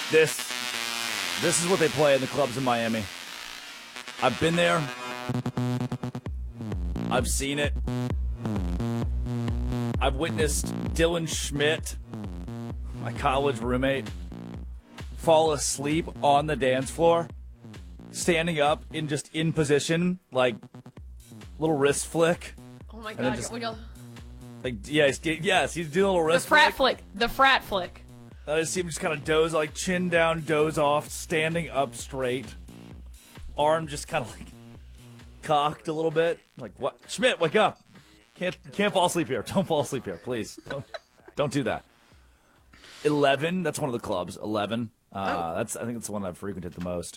This is what they play in the clubs in Miami. I've been there. I've seen it. I've witnessed Dylan Schmidt, my college roommate, fall asleep on the dance floor, standing up in position, like little wrist flick. Oh my god! He's doing a little wrist flick. The frat flick. I just see him just kind of doze, like chin down, doze off, standing up straight, arm just kind of like cocked a little bit. Like, what? Schmidt, wake up! Can't fall asleep here. Don't fall asleep here, please. Don't do that. 11. That's one of the clubs. 11. I think it's the one I've frequented the most.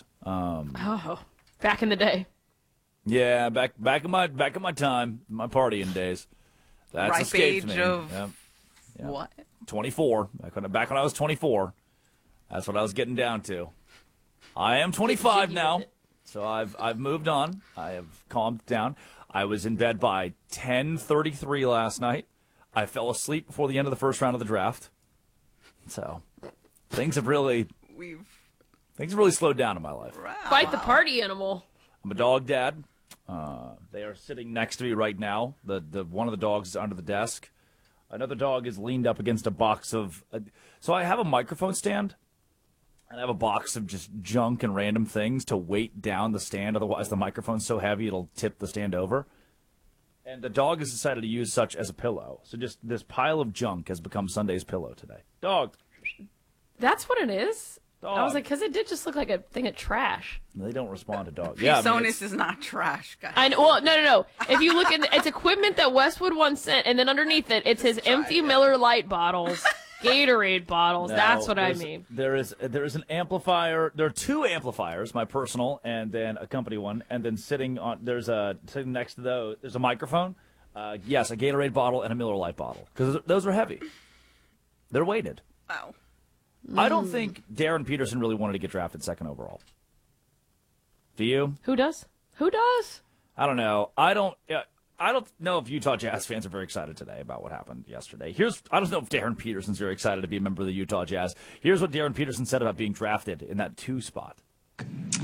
Back in the day. Yeah, back in my time, my partying days. That's ripe escaped age me. of Yep. what? 24. Back when I was 24. That's what I was getting down to. I am 25 now, so I've moved on. I have calmed down. I was in bed by 10:33 last night. I fell asleep before the end of the first round of the draft. So things have really slowed down in my life. Quite the party animal. I'm a dog dad. They are sitting next to me right now. The one of the dogs is under the desk. Another dog is leaned up against a box of. So I have a microphone stand, and I have a box of just junk and random things to weight down the stand. Otherwise, the microphone's so heavy it'll tip the stand over. And the dog has decided to use such as a pillow. So just this pile of junk has become Sunday's pillow today. Dog. That's what it is? Dog. I was like, because it did just look like a thing of trash. They don't respond to dogs. PSONUS is not trash, guys. I know. Well, no. If you look at it's equipment that Westwood once sent, and then underneath it, it's his empty Miller Lite bottles, Gatorade bottles. No, that's what I mean. There is an amplifier. There are two amplifiers, my personal and then a company one, and then sitting next to those, there's a microphone. Yes, a Gatorade bottle and a Miller Lite bottle because those are heavy. They're weighted. Wow. I don't think Darren Peterson really wanted to get drafted second overall. Do you? Who does? I don't know. I don't know if Utah Jazz fans are very excited today about what happened yesterday. I don't know if Darren Peterson's very excited to be a member of the Utah Jazz. Here's what Darren Peterson said about being drafted in that 2 spot.